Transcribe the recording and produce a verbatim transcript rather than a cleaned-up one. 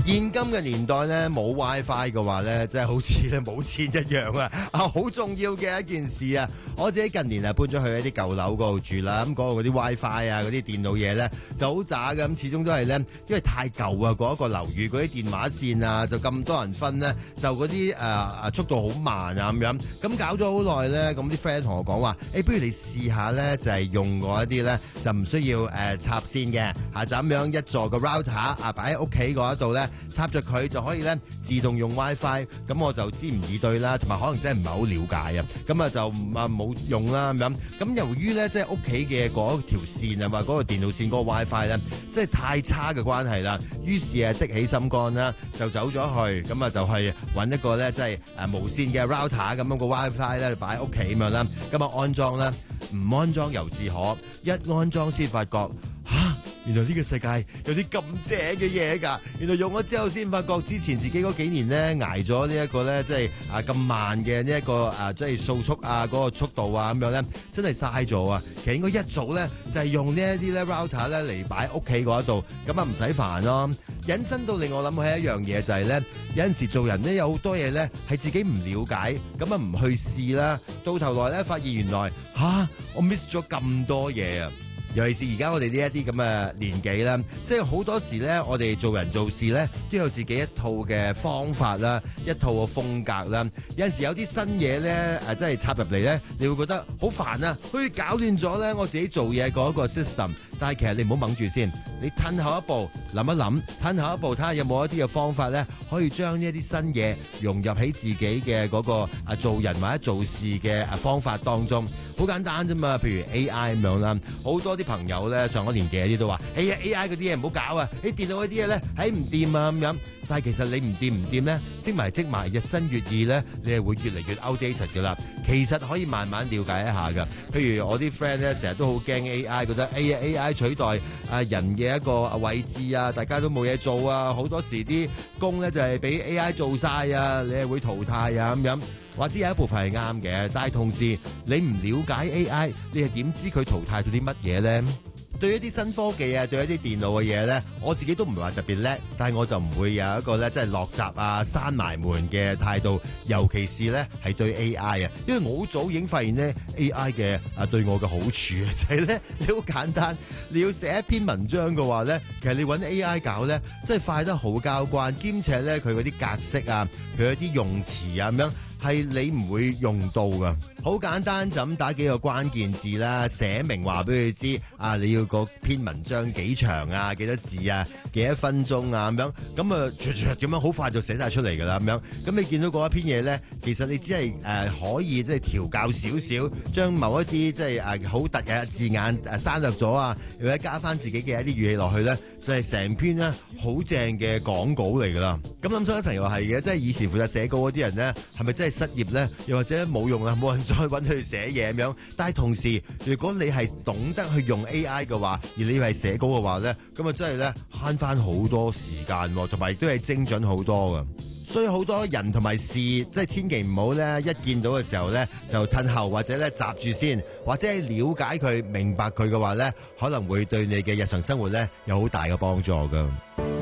現今嘅年代咧，冇 WiFi 嘅話咧，真係好似咧冇錢一樣啊！啊，好重要嘅一件事啊！我自己近年啊搬咗去一啲舊樓嗰度住啦，咁嗰度嗰啲 WiFi 啊，嗰啲電腦嘢咧就好渣嘅，咁始終都係咧，因為太舊啊，嗰一個樓宇嗰啲電話線啊，就咁多人分咧，就嗰啲誒誒速度好慢啊咁樣，咁搞咗好耐咧，咁啲 friend 同我講話，誒、欸、不如你試下咧，就係、是、用嗰一啲咧，就唔需要誒、呃、插線嘅，嚇就咁樣一座嘅 router 啊擺喺屋企嗰一度咧。插着佢就可以咧自動用 WiFi， 咁我就知唔以對啦，同埋可能真係唔係好了解啊，咁啊就啊冇用啦咁樣。咁由於咧即係屋企嘅嗰條線啊，或嗰個電腦線嗰個 WiFi 咧，即係太差嘅關係啦，於是啊的起心肝啦，就走咗去，咁啊就係揾一個咧即係誒無線嘅 router 咁樣個 WiFi 咧擺喺屋企咁樣啦，咁啊安裝啦，唔安裝猶自可，一安裝先發覺嚇。原來呢個世界有啲咁正嘅嘢㗎！原來用咗之後先發覺，之前自己嗰幾年咧捱咗呢一個咧，即係啊咁慢嘅呢一個啊，即係數速啊嗰、那個速度啊咁樣咧，真係嘥咗啊！其實應該一早咧就係、是、用呢一啲咧 router 咧嚟擺屋企嗰一度，咁啊唔使煩咯。引申到令我諗起一樣嘢就係、是、咧，有陣時做人咧有好多嘢咧係自己唔了解，咁啊唔去試啦，到頭來咧發現原來吓、啊、我 miss 咗咁多嘢啊！尤其是而家我哋呢一啲咁嘅年紀啦，即係好多時咧，我哋做人做事咧都有自己一套嘅方法啦，一套嘅風格啦。有陣時有啲新嘢咧，誒，即係插入嚟咧，你會覺得好煩啊，好似搞亂咗咧我自己做嘢嗰一個 system。但係其實你唔好掹住先，你褪後一步諗一諗，褪後一步睇下有冇一啲嘅方法咧，可以將呢一啲新嘢融入喺自己嘅嗰個啊做人或者做事嘅啊方法當中。好簡單啫嘛，譬如 A I 咁樣啦，好多啲朋友咧上咗年紀啲都話，哎呀 A I 嗰啲嘢唔好搞啊，你電腦嗰啲嘢咧，係唔掂啊咁樣。但係其實你唔掂唔掂咧，積埋積埋，日新月異咧，你係會越嚟越 outdated 㗎啦。其實可以慢慢了解一下㗎。譬如我啲 friend 咧，成日都好驚 A I，覺得哎呀 A I 取代啊人嘅一個位置啊，大家都冇嘢做啊，好多時啲工咧就係俾 A I 做晒啊，你係會淘汰啊咁樣。或者有一部分係啱嘅，但係同時你唔了解 A I， 你係點知佢淘汰咗啲乜嘢咧？對於一啲新科技啊，對於一啲電腦嘅嘢咧，我自己都唔係話特別叻，但係我就唔會有一個咧即係落閘啊、閂埋門嘅態度，尤其是咧係對 A I 啊，因為我好早已經發現咧 A I 嘅啊對我嘅好處啊，就係咧你好簡單，你要寫一篇文章嘅話咧，其實你揾 A I 搞咧，真係快得好交關，兼且咧佢嗰啲格式啊，佢嗰啲用詞啊咁樣。係你唔會用到噶，好簡單就咁打幾個關鍵字啦，寫明話俾佢知啊，你要個篇文章幾長啊，幾多字啊，幾多分鐘啊咁樣，咁啊咁樣好快就寫晒出嚟噶啦咁樣。咁你見到嗰一篇嘢咧，其實你只係誒、呃、可以即係調教少少，將某一啲即係誒好突嘅字眼誒刪略咗啊，或者加翻自己嘅一啲語氣落去咧，就係、是、成篇咧好正嘅講稿嚟噶啦。咁諗深一層又係嘅，即係以前負責寫稿嗰啲人咧，係咪真係失業咧？又或者冇用啊，冇人再揾佢寫嘢咁樣。但係同時，如果你係懂得去用 A I 嘅話，而你係寫稿嘅話咧，咁啊真係咧慳翻好多時間，同埋亦都係精準好多噶。所以好多人同埋事，即係千祈唔好咧，一見到嘅時候咧就褪後，或者咧閘住先，或者係了解佢、明白佢嘅話咧，可能會對你嘅日常生活咧有好大嘅幫助噶。